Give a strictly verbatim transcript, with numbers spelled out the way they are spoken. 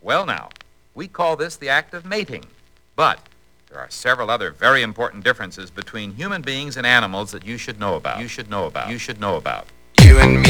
Well, now, we call this the act of mating. But there are several other very important differences between human beings and animals that you should know about. You should know about. You should know about. You and me.